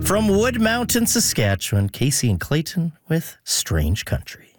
From Wood Mountain, Saskatchewan, Casey and Clayton with Strange Country.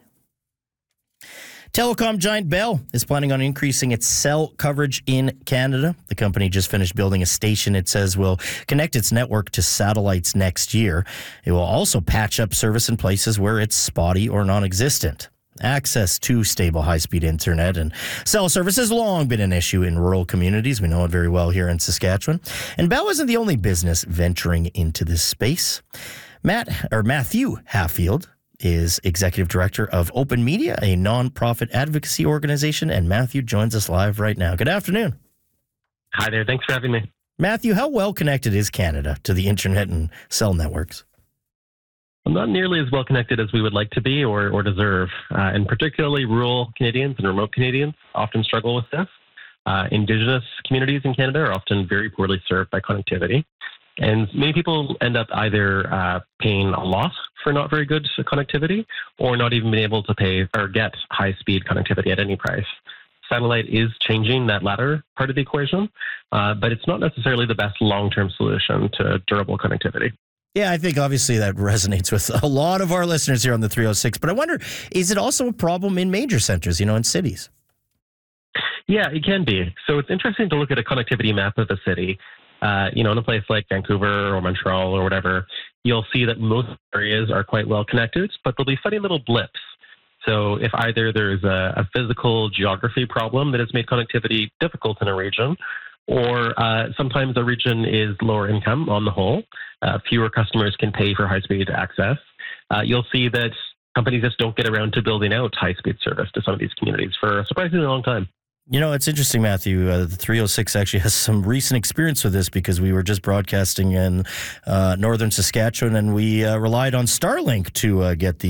Telecom giant Bell is planning on increasing its cell coverage in Canada. The company just finished building a station it says will connect its network to satellites next year. It will also patch up service in places where it's spotty or non-existent. Access to stable high-speed internet and cell service has long been an issue in rural communities. We know it very well here in Saskatchewan. And Bell isn't the only business venturing into this space. Matthew Hatfield is executive director of Open Media, a nonprofit advocacy organization. And Matthew joins us live right now. Good afternoon. Hi there. Thanks for having me. Matthew, how well connected is Canada to the internet and cell networks? Not nearly as well connected as we would like to be or deserve. And particularly rural Canadians and remote Canadians often struggle with this. Indigenous communities in Canada are often very poorly served by connectivity. And many people end up either paying a lot for not very good connectivity or not even being able to pay or get high-speed connectivity at any price. Satellite is changing that latter part of the equation, but it's not necessarily the best long-term solution to durable connectivity. Yeah, I think obviously that resonates with a lot of our listeners here on the 306. But I wonder, is it also a problem in major centers, in cities? Yeah, it can be. So it's interesting to look at a connectivity map of a city. In a place like Vancouver or Montreal or whatever, you'll see that most areas are quite well connected, but there'll be funny little blips. So if either there's a physical geography problem that has made connectivity difficult in a region, or sometimes a region is lower income on the whole, fewer customers can pay for high-speed access, you'll see that companies just don't get around to building out high-speed service to some of these communities for a surprisingly long time. It's interesting, Matthew. The 306 actually has some recent experience with this because we were just broadcasting in northern Saskatchewan, and we relied on Starlink to get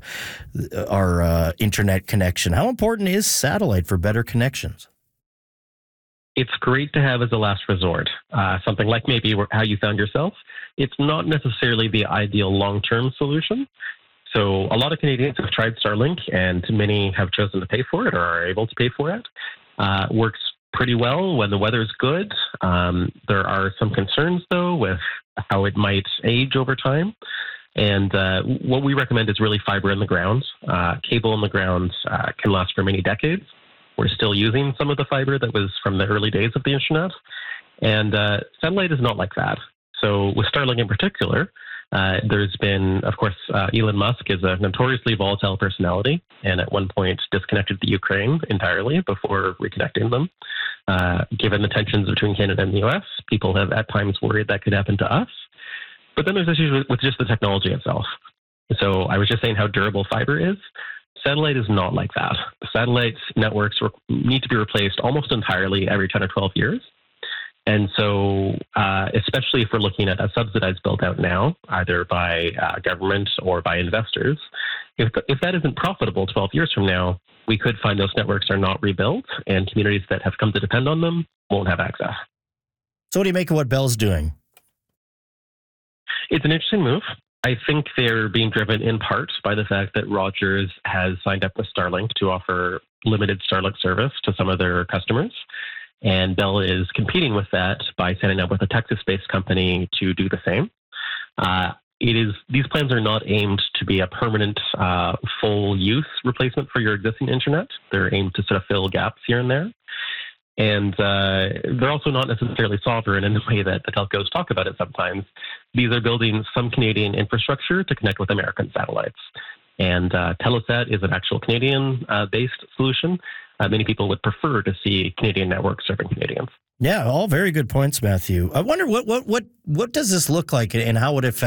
our internet connection. How important is satellite for better connections? It's great to have as a last resort, something like maybe how you found yourself. It's not necessarily the ideal long-term solution. So a lot of Canadians have tried Starlink, and many have chosen to pay for it or are able to pay for it. Works pretty well when the weather's good. There are some concerns, though, with how it might age over time. And what we recommend is really fiber in the ground. Cable in the ground can last for many decades. We're still using some of the fiber that was from the early days of the internet. And satellite is not like that. So with Starlink in particular, there's been, of course, Elon Musk is a notoriously volatile personality and at one point disconnected the Ukraine entirely before reconnecting them. Given the tensions between Canada and the US, people have at times worried that could happen to us. But then there's issues with just the technology itself. So I was just saying how durable fiber is. Satellite is not like that. Satellite networks need to be replaced almost entirely every 10 or 12 years. And so, especially if we're looking at a subsidized build out now, either by government or by investors, if that isn't profitable 12 years from now, we could find those networks are not rebuilt and communities that have come to depend on them won't have access. So what do you make of what Bell's doing? It's an interesting move. I think they're being driven in part by the fact that Rogers has signed up with Starlink to offer limited Starlink service to some of their customers. And Bell is competing with that by signing up with a Texas-based company to do the same. These plans are not aimed to be a permanent full-use replacement for your existing internet. They're aimed to sort of fill gaps here and there. And they're also not necessarily sovereign in the way that the telcos talk about it sometimes. These are building some Canadian infrastructure to connect with American satellites. And Telesat is an actual Canadian-based solution. Many people would prefer to see Canadian networks serving Canadians. Yeah, all very good points, Matthew. I wonder what does this look like and how would it affect